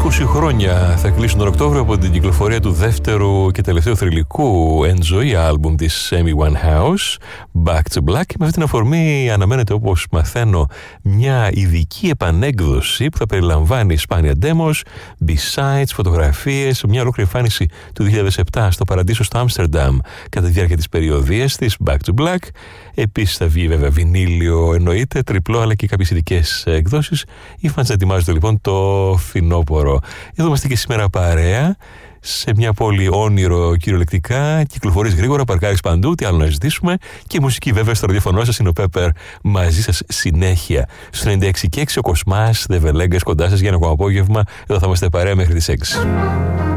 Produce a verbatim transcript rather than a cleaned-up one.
είκοσι χρόνια θα κλείσουν τον Οκτώβριο από την κυκλοφορία του δεύτερου και τελευταίου θρυλικού Enjoy άλμπουμ της Amy Winehouse, Back to Black. Με αυτή την αφορμή αναμένεται, όπως μαθαίνω, μια ειδική επανέκδοση που θα περιλαμβάνει σπάνια demos, B-sides, φωτογραφίες, μια ολόκληρη εμφάνιση του δύο χιλιάδες επτά στο Παραντήσο στο Άμστερνταμ κατά τη διάρκεια της περιοδίας της Back to Black. Επίσης θα βγει βέβαια βινίλιο, εννοείται, τριπλό, αλλά και κάποιες ειδικές εκδόσεις. Οι φανς ετοιμάζονται λοιπόν το φθινόπωρο. Εδώ είμαστε και σήμερα παρέα, σε μια πόλη όνειρο κυριολεκτικά. Κυκλοφορείς γρήγορα, παρκάρεις παντού, τι άλλο να ζητήσουμε. Και η μουσική βέβαια στο ραδιοφωνό σας είναι ο Πέπερ, μαζί σας συνέχεια. Στο ενενήντα έξι και έξι ο Κοσμάς, Δεβελέγκας κοντά σας για ένα ακόμα απόγευμα. Εδώ θα είμαστε παρέα μέχρι τις έξι.